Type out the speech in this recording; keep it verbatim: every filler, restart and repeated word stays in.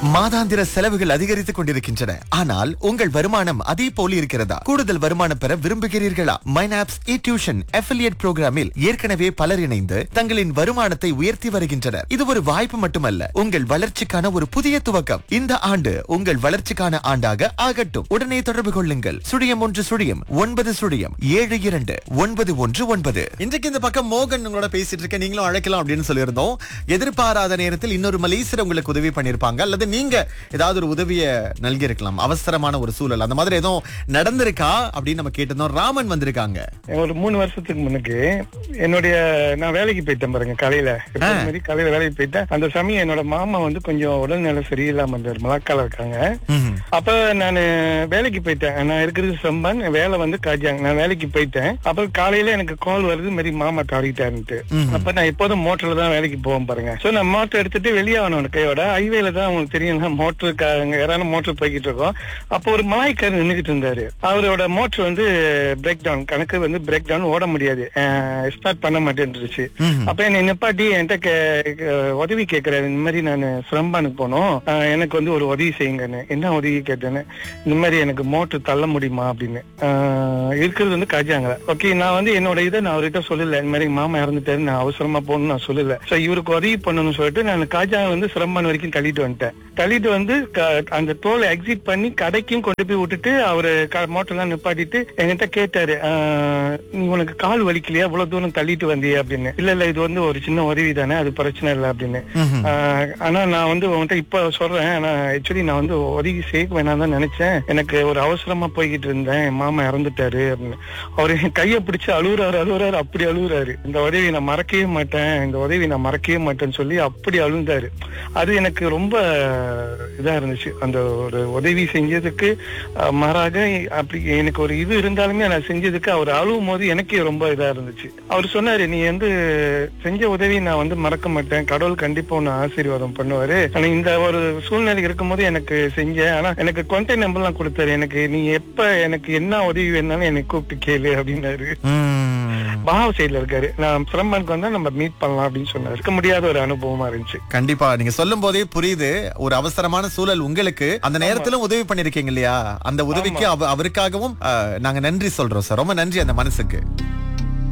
மாதாந்திர செலவுகள் அதிகரித்துக் கொண்டிருக்கின்றன. ஆனால் உங்கள் வருமானம் அதே போல் இருக்கிறதா? கூடுதல் வருமானம் பெற விரும்புகிறீர்களா? மைனாப்ஸ் இ டியூஷன் அஃபிலியேட் புரோகிராமில் ஏற்கனவே பலர் இணைந்து தங்களின் வருமானத்தை உயர்த்தி வருகின்றனர். இது ஒரு வாய்ப்பு மட்டுமல்ல, உங்கள் வளர்ச்சிக்கான ஒரு புதிய துவக்கம். இந்த ஆண்டு உங்கள் வளர்ச்சிக்கான ஆண்டாக ஆகட்டும். உடனே தொடர்பு கொள்ளுங்கள். சுழியம் ஒன்று சுழியம் ஒன்பது சுழியம் ஏழு இரண்டு ஒன்பது ஒன்று ஒன்பது. இன்றைக்கு இந்த பக்கம் மோகன் உங்களோட பேசிட்டு இருக்க, நீங்களும் அழைக்கலாம் அப்படின்னு சொல்லியிருந்தோம். எதிர்பாராத நேரத்தில் இன்னொரு மலேசியர் உங்களுக்கு உதவி பண்ணிருப்பாங்க, அல்லது நீங்க ஏதாவது ஒரு உதவியை நல்கி இருக்கலாம். அவசரமான ஒரு சூழல் அந்த மாதிரி எதுவும் நடந்திருக்கா அப்படின்னு நம்ம கேட்டிருந்தோம். ராமன் வந்திருக்காங்க. ஒரு மூணு வருஷத்துக்கு முன்னுக்கு என்னுடைய நான் வேலைக்கு போயிட்டேன் பாருங்க. காலையில மாதிரி காலையில வேலைக்கு போயிட்டேன். அந்த சமயம் என்னோட மாமா வந்து கொஞ்சம் உடல்நிலை சரியில்லாம இருந்தார், மலாக்கால இருக்காங்க. அப்ப நான் வேலைக்கு போயிட்டேன். நான் இருக்கிறது சம்பான், வேலை வந்து காஜாங்க. நான் வேலைக்கு போயிட்டேன். அப்ப காலையில எனக்கு கால் வருது, மாதிரி மாமா தாடிட்டாருன்ட்டு. அப்ப நான் எப்போதும் மோட்டர்ல தான் வேலைக்கு போவேன் பாருங்க. சோ நான் மோட்டர் எடுத்துட்டு வெளியாகணும் கையோட. ஹைவேல தான் உங்களுக்கு தெரியும் மோட்டருக்காக யாரான மோட்டர் போய்கிட்டு இருக்கோம். அப்போ ஒரு மலாய்க்காரர் நின்றுகிட்டு இருந்தாரு. அவரோட மோட்டர் வந்து பிரேக் டவுன், கணக்கு வந்து பிரேக் டவுன், ஓட முடியாது, ஸ்டார்ட் பண்ண மாட்டேன்ருச்சு. அப்ப என்ன நிப்பாட்டி என்கிட்ட உதவி கேட்கிறாரு. இந்த மாதிரி நான் சிரம்பானுக்கு போனோம், எனக்கு வந்து ஒரு உதவி செய்யுங்கன்னு. என்ன உதவி கேட்டேன்னு, இந்த மாதிரி எனக்கு மோட்டர் தள்ள முடியுமா அப்படின்னு. இருக்கிறது வந்து காஜாங்க. ஓகே, நான் வந்து என்னோட இதை நான் அவர்கிட்ட சொல்லல. இந்த மாதிரி மாமா இறந்துட்டாரு, நான் அவசரமா போகணும்னு நான் சொல்லல. சோ இவருக்கு உதவி பண்ணணும்னு சொல்லிட்டு நான் காஜாங்க வந்து சிரம்பான் வரைக்கும் தள்ளிட்டு வந்துட்டேன். தள்ளிட்டு வந்து அந்த டோலை எக்ஸிட் பண்ணி கடைக்கும் கொண்டு போய் விட்டுட்டு அவரு மோட்டர் எல்லாம் நிப்பாட்டிட்டு என்கிட்ட கேட்டாரு, நீ உனக்கு கால் வலிக்கலையா, இவ்வளவு தூரம் தள்ளிட்டு வந்தியே அப்படின்னு. இல்ல இல்ல, இது வந்து ஒரு சின்ன உதவி தானே, அது பிரச்சனை இல்லை அப்படின்னு. ஆனா நான் வந்து உன்கிட்ட இப்ப சொல்றேன், ஆனா ஆக்சுவலி நான் வந்து உதவி செய்ய வேணாம் தான் நினைச்சேன். எனக்கு ஒரு அவசரமா போய்கிட்டு இருந்தேன், மாமா இறந்துட்டாரு அப்படின்னு. அவரு என் கையை பிடிச்சு அழுகுறாரு அழுகுறாரு அப்படி அழுகுறாரு. இந்த உதவி நான் மறக்கவே மாட்டேன், இந்த உதவி நான் மறக்கவே மாட்டேன்னு சொல்லி அப்படி அழுந்தாரு. அது எனக்கு ரொம்ப இதா இருந்துச்சு. அந்த ஒரு உதவி செஞ்சதுக்கு மாறாக அப்படி எனக்கு ஒரு இது இருந்தாலுமே நான் செஞ்சதுக்கு அவர் அழுவும் போது எனக்கே ரொம்ப இதா இருந்துச்சு. அவர் சொன்னாரு, நீ வந்து செஞ்ச உதவி நான் வந்து மறக்க மாட்டேன், கடவுள் கண்டிப்பா ஒன்னு ஆசீர்வாதம் பண்ணுவாரு. ஆனா இந்த ஒரு சூழ்நிலை இருக்கும் போது எனக்கு செஞ்ச, ஆனா எனக்கு கான்டாக்ட் நம்பர் எல்லாம் கொடுத்தாரு. எனக்கு நீ எப்ப எனக்கு என்ன உதவி வேணாலும் எனக்கு கூப்பிட்டு கேளு அப்படின்னாரு. பாவ சைட்ல இருக்காரு. நான் சிரம்பானுக்கு வந்தா நம்ம மீட் பண்ணலாம் அப்படின்னு சொன்னாரு. இருக்க முடியாத ஒரு அனுபவமா இருந்துச்சு. கண்டிப்பா நீங்க சொல்லும் போதே புரியுது, ஒரு அவசரமான சூழல் உங்களுக்கு அந்த நேரத்திலும் உதவி பண்ணிருக்கீங்க இல்லையா? அந்த உதவிக்கு அவருக்காகவும் நாங்க நன்றி சொல்றோம் சார். ரொம்ப நன்றி அந்த மனசுக்கு.